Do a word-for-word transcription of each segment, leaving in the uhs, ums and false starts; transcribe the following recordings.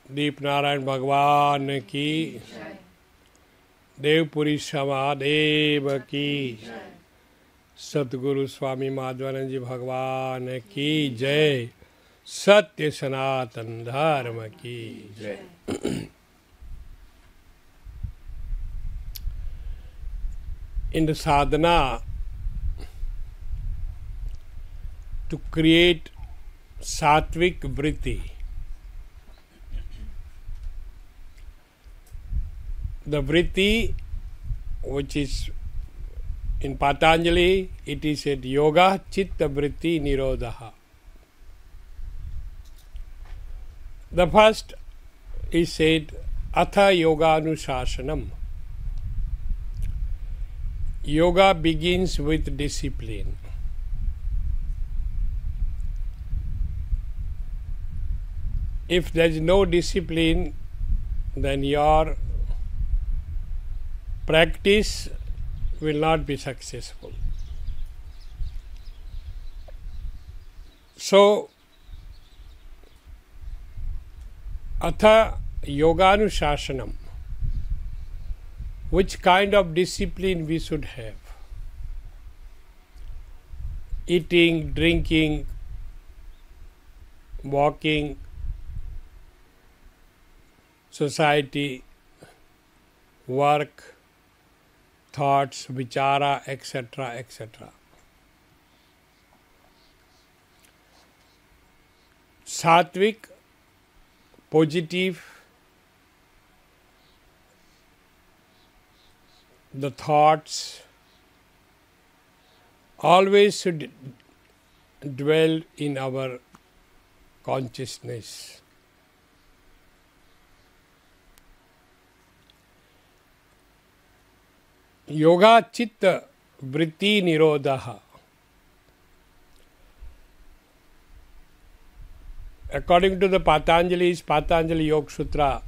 दीप नारायण भगवान की, देवपुरी समादेव की, सतगुरु स्वामी माधवानंद जी भगवान की जय, सत्य सनातन धर्म की जय। In the sadhana to create sattvic vritti, the vritti which is in Patanjali, it is said yoga chitta vritti nirodha. The first is said atha yoga anushashanam. Yoga begins with discipline. If there is no discipline, then your practice will not be successful. So, atha yoganushashanam, which kind of discipline we should have? Eating, drinking, walking, society, work, thoughts, vichara, et cetera, et cetera. Sattvic, positive, the thoughts always should dwell in our consciousness. Yoga chitta vritti nirodha. According to the Patanjali's Patanjali Yoga Sutra,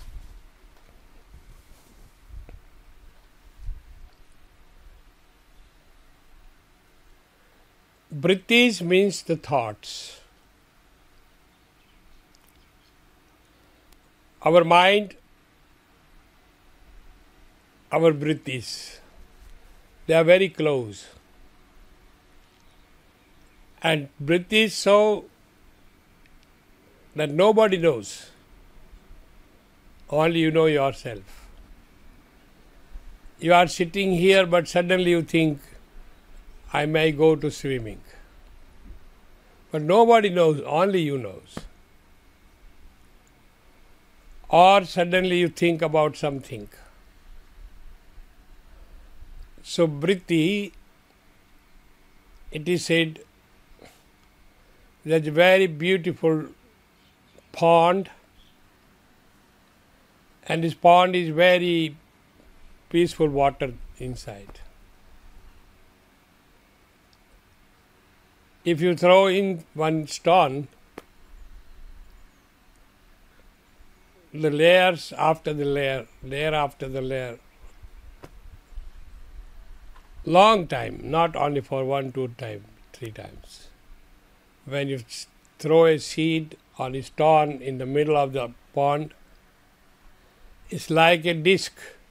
vrittis means the thoughts. Our mind, our vrittis, they are very close. And vrittis so that nobody knows. Only you know yourself. You are sitting here, but suddenly you think, I may go to swimming. But nobody knows, only you knows. Or suddenly you think about something. So vritti, it is said, there's a very beautiful pond, and this pond is very peaceful water inside. If you throw in one stone, the layers after the layer, layer after the layer, long time, not only for one, two times, three times. When you throw a seed on a stone in the middle of the pond, it's like a disc.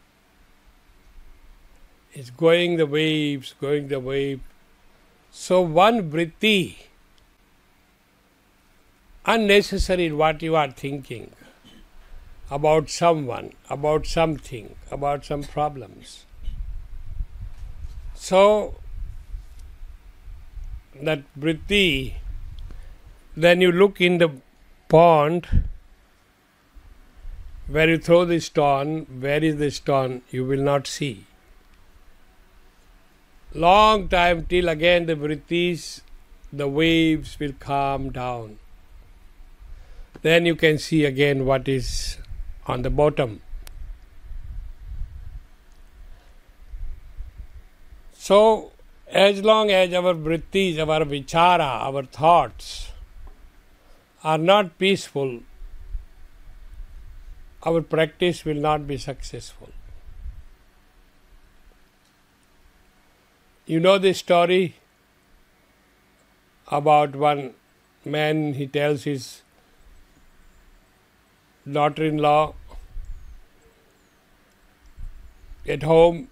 It's going the waves, going the wave. So one vritti, unnecessary what you are thinking about someone, about something, about some problems. So that vritti, then you look in the pond, where you throw the stone, where is the stone, you will not see. Long time till again the vrittis, the waves will calm down. Then you can see again what is on the bottom. So, as long as our vrittis, our vichara, our thoughts are not peaceful, our practice will not be successful. You know the story about one man, he tells his daughter-in-law at home,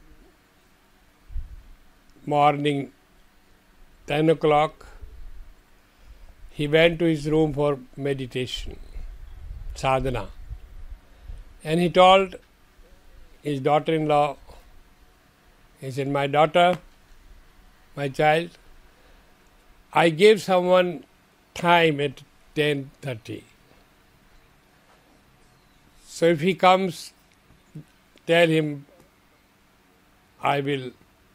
morning ten o'clock, he went to his room for meditation, sadhana. And he told his daughter-in-law, he said, my daughter, my child, I gave someone time at ten thirty. So if he comes, tell him, I will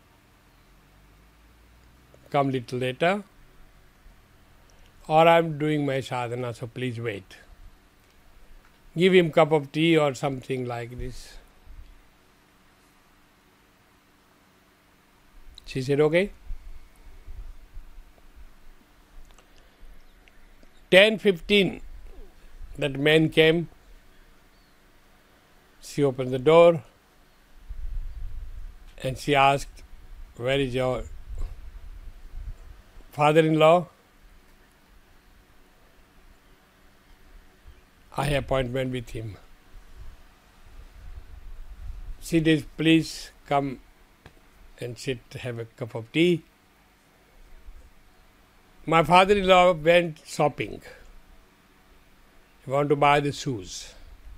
come little later, or I am doing my sadhana, so please wait. Give him cup of tea or something like this. She said, okay. ten fifteen, that man came. She opened the door and she asked, where is your father-in-law? I have appointment with him. She said, please come and sit, have a cup of tea. My father-in-law went shopping. He wanted to buy the shoes.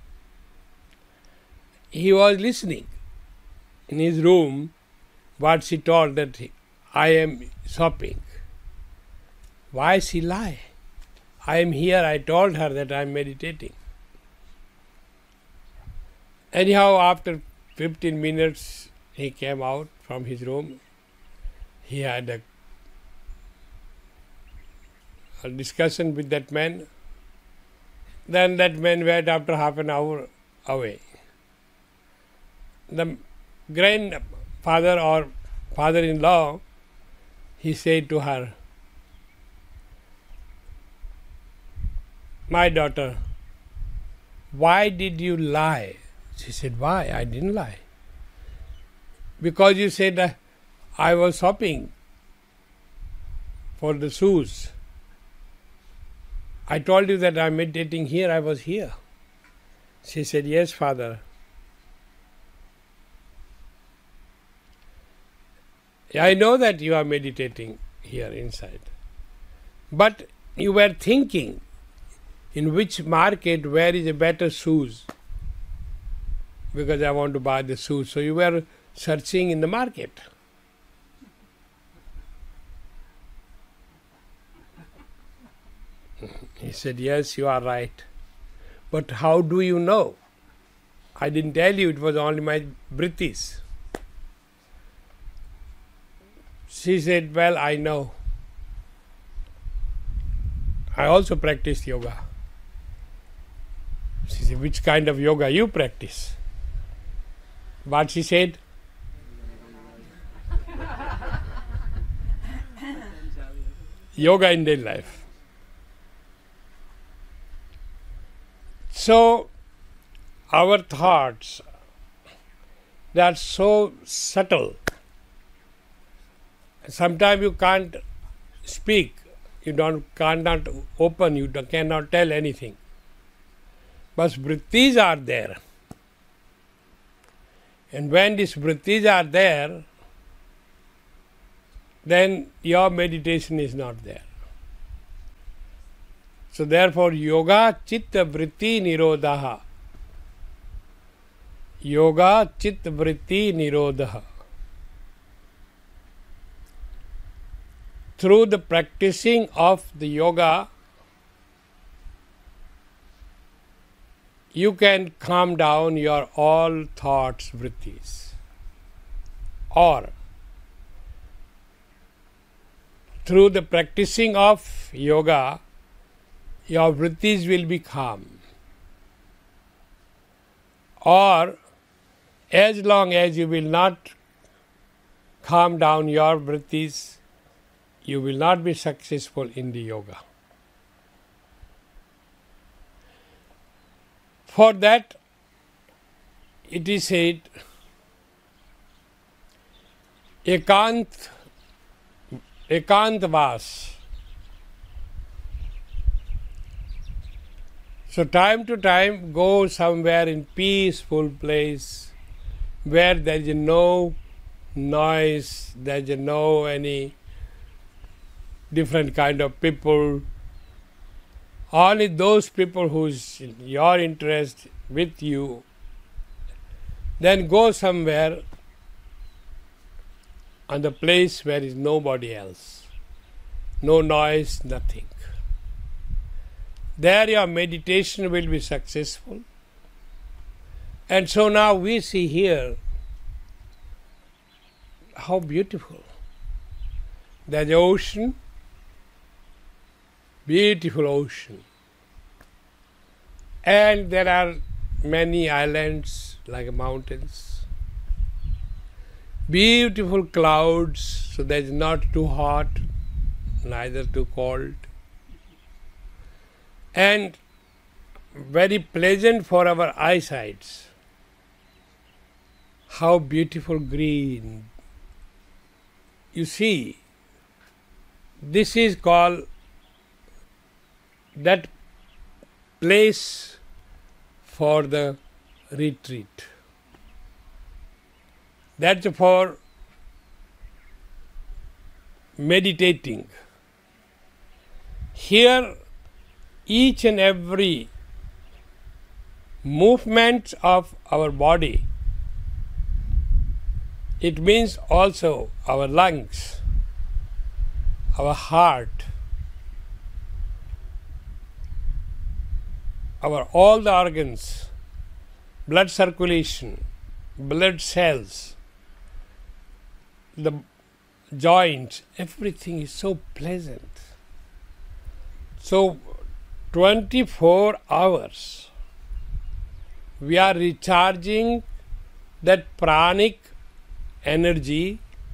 He was listening in his room what she told, that he, I am shopping. Why she lie? I am here, I told her that I am meditating. Anyhow, after fifteen minutes, he came out from his room. He had a, a discussion with that man. Then that man went after half an hour away. The grandfather or father-in-law, he said to her, my daughter, why did you lie? She said, why? I didn't lie. Because you said uh, I was shopping for the shoes. I told you that I am meditating here, I was here. She said, yes, father. I know that you are meditating here inside. But you were thinking, in which market, where is a better shoes? Because I want to buy the shoes. So you were searching in the market. He said, yes, you are right. But how do you know? I didn't tell you, it was only my brittis. She said, well, I know. I also practice yoga. She said, which kind of yoga you practice? What she said? Yoga in daily life. So, our thoughts, they are so subtle. Sometimes you can't speak, you don't cannot open, you cannot tell anything. But vrittis are there. And when these vrittis are there, then your meditation is not there. So therefore, yoga chitta vritti nirodha. Yoga chitta vritti nirodha. Through the practicing of the yoga, you can calm down your all thoughts, vrittis. Or through the practicing of yoga, your vrittis will be calm. Or as long as you will not calm down your vrittis, you will not be successful in the yoga. For that, it is said, ekant, ekant vas. So So time to time go somewhere in peaceful place where there is no noise, there is no any different kind of people. Only those people who's in your interest with you. Then go somewhere on the place where is nobody else. No noise, nothing. There your meditation will be successful. And so now we see here how beautiful. There's the ocean, beautiful ocean. And there are many islands like mountains. Beautiful clouds, so that it's not too hot, neither too cold. And very pleasant for our eyesight. How beautiful green. You see, this is called that place for the retreat. That's for meditating. Here, each and every movement of our body, it means also our lungs, our heart, our all the organs, blood circulation, blood cells, the joints, everything is so pleasant. So twenty-four hours we are recharging that pranic energy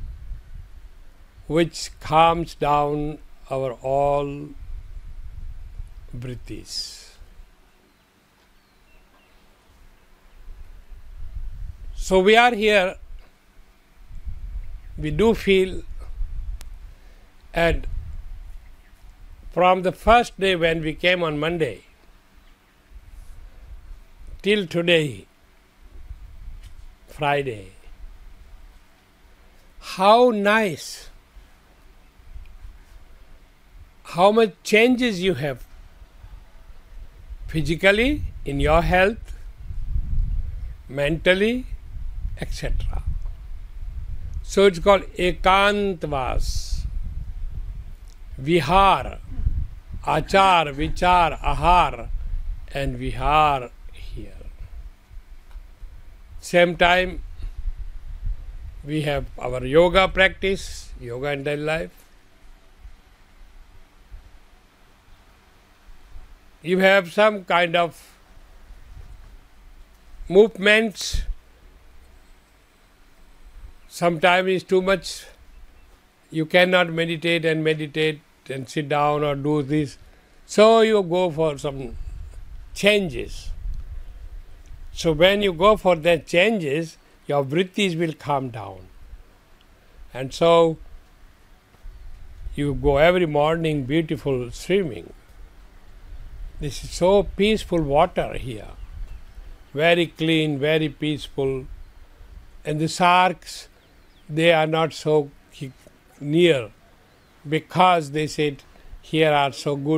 which calms down our all breathes. So we are here, we do feel, and from the first day when we came on Monday till today, Friday, how nice, how much changes you have physically, in your health, mentally, et cetera. So it's called Ekantavas, Vihar, Achar, Vichar, Ahar, and Vihar here. Same time, we have our yoga practice, yoga in daily life. You have some kind of movements. Sometimes it's too much. You cannot meditate and meditate and sit down or do this. So you go for some changes. So when you go for the changes, your vrittis will calm down. And so you go every morning beautiful swimming. This is so peaceful water here. Very clean, very peaceful. And the sharks, they are not so near because they said here are so good